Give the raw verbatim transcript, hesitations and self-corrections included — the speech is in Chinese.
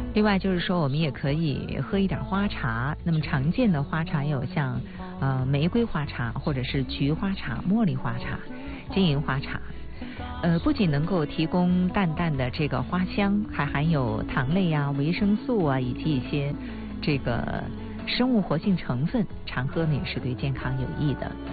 另外就是说，我们也可以喝一点花茶。那么常见的花茶有像呃玫瑰花茶，或者是菊花茶、茉莉花茶、金银花茶。呃，不仅能够提供淡淡的这个花香，还含有糖类啊、维生素啊，以及一些这个生物活性成分，常喝呢也是对健康有益的。